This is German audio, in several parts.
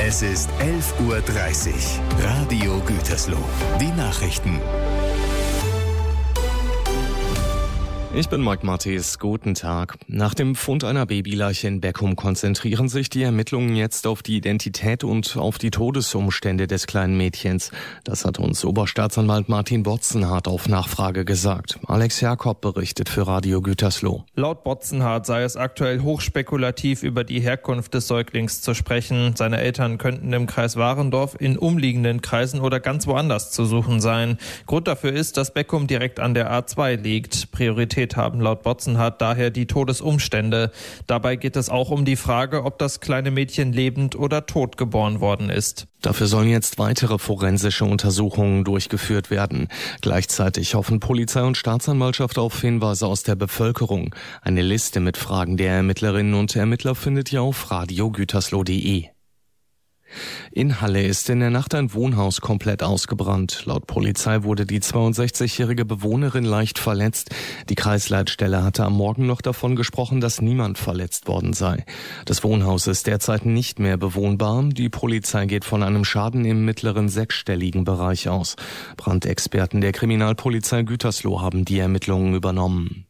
Es ist 11:30 Uhr. Radio Gütersloh. Die Nachrichten. Ich bin Mike Matthes. Guten Tag. Nach dem Fund einer Babyleiche in Beckum konzentrieren sich die Ermittlungen jetzt auf die Identität und auf die Todesumstände des kleinen Mädchens. Das hat uns Oberstaatsanwalt Martin Botzenhardt auf Nachfrage gesagt. Alex Jakob berichtet für Radio Gütersloh. Laut Botzenhardt sei es aktuell hochspekulativ, über die Herkunft des Säuglings zu sprechen. Seine Eltern könnten im Kreis Warendorf, in umliegenden Kreisen oder ganz woanders zu suchen sein. Grund dafür ist, dass Beckum direkt an der A2 liegt. Priorität haben laut Botzenhardt daher die Todesumstände. Dabei geht es auch um die Frage, ob das kleine Mädchen lebend oder tot geboren worden ist. Dafür sollen jetzt weitere forensische Untersuchungen durchgeführt werden. Gleichzeitig hoffen Polizei und Staatsanwaltschaft auf Hinweise aus der Bevölkerung. Eine Liste mit Fragen der Ermittlerinnen und Ermittler findet ihr auf radiogütersloh.de. In Halle ist in der Nacht ein Wohnhaus komplett ausgebrannt. Laut Polizei wurde die 62-jährige Bewohnerin leicht verletzt. Die Kreisleitstelle hatte am Morgen noch davon gesprochen, dass niemand verletzt worden sei. Das Wohnhaus ist derzeit nicht mehr bewohnbar. Die Polizei geht von einem Schaden im mittleren sechsstelligen Bereich aus. Brandexperten der Kriminalpolizei Gütersloh haben die Ermittlungen übernommen.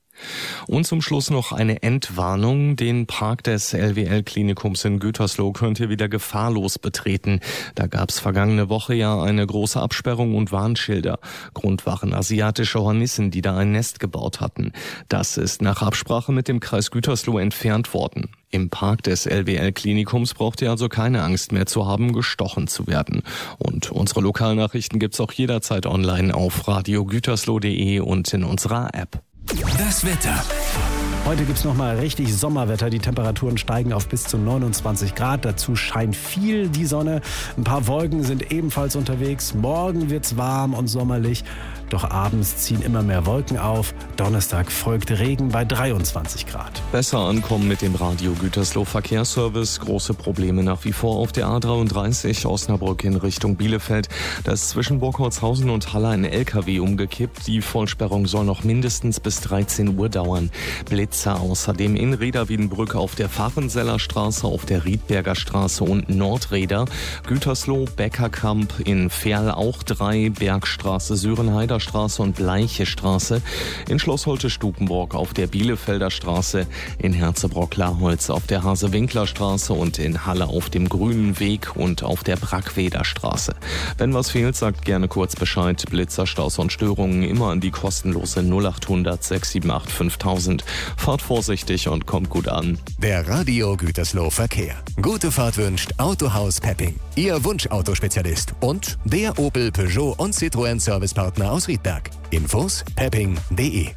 Und zum Schluss noch eine Entwarnung. Den Park des LWL-Klinikums in Gütersloh könnt ihr wieder gefahrlos betreten. Da gab's vergangene Woche ja eine große Absperrung und Warnschilder. Grund waren asiatische Hornissen, die da ein Nest gebaut hatten. Das ist nach Absprache mit dem Kreis Gütersloh entfernt worden. Im Park des LWL-Klinikums braucht ihr also keine Angst mehr zu haben, gestochen zu werden. Und unsere Lokalnachrichten gibt's auch jederzeit online auf radiogütersloh.de und in unserer App. Das Wetter. Heute gibt's nochmal richtig Sommerwetter. Die Temperaturen steigen auf bis zu 29 Grad. Dazu scheint viel die Sonne. Ein paar Wolken sind ebenfalls unterwegs. Morgen wird's warm und sommerlich. Doch abends ziehen immer mehr Wolken auf. Donnerstag folgt Regen bei 23 Grad. Besser ankommen mit dem Radio Gütersloh Verkehrsservice. Große Probleme nach wie vor auf der A33 Osnabrück in Richtung Bielefeld. Da ist zwischen Burghaushausen und Halle ein LKW umgekippt. Die Vollsperrung soll noch mindestens bis 13 Uhr dauern. Blitzer außerdem in Reda-Wiedenbrück auf der Fahrenseller Straße, auf der Riedberger Straße und Nordreda. Gütersloh, Beckerkamp, in Verl auch 3, Bergstraße, Sörenheider Straße und Bleiche Straße, in Schloss Holte-Stukenburg auf der Bielefelder Straße, in Herzebrock-Laholz auf der Hase-Winkler Straße und in Halle auf dem Grünen Weg und auf der Brackweder Straße. Wenn was fehlt, sagt gerne kurz Bescheid. Blitzer, Staus und Störungen immer an die kostenlose 0800 678 5000. Fahrt vorsichtig und kommt gut an. Der Radio Gütersloh Verkehr. Gute Fahrt wünscht Autohaus Pepping. Ihr Wunschautospezialist und der Opel, Peugeot und Citroën Servicepartner aus Riedberg. Infos pepping.de.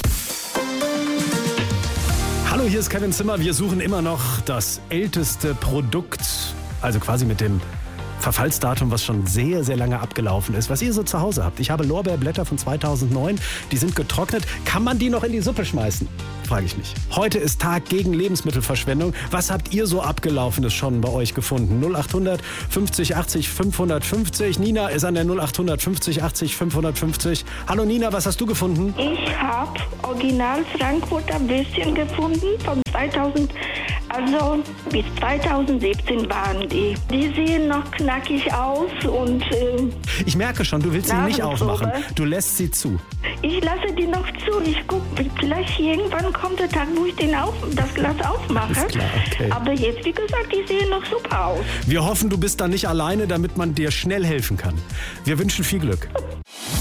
Hallo, hier ist Kevin Zimmer. Wir suchen immer noch das älteste Produkt, also quasi mit dem Verfallsdatum, was schon sehr, sehr lange abgelaufen ist, was ihr so zu Hause habt. Ich habe Lorbeerblätter von 2009, die sind getrocknet. Kann man die noch in die Suppe schmeißen? Frage ich mich. Heute ist Tag gegen Lebensmittelverschwendung. Was habt ihr so Abgelaufenes schon bei euch gefunden? 0800 50 80 550. Nina ist an der 0800 50 80 550. Hallo Nina, was hast du gefunden? Ich habe original Frankfurter Würstchen gefunden von 2000, also bis 2017 waren die. Die sehen noch knackig aus und ich merke schon, du willst sie nicht aufmachen. Du lässt sie zu. Ich lasse die noch zu. Ich gucke, vielleicht irgendwann kommt der Tag, wo ich das Glas aufmache. Ist klar, okay. Aber jetzt, wie gesagt, die sehen noch super aus. Wir hoffen, du bist da nicht alleine, damit man dir schnell helfen kann. Wir wünschen viel Glück.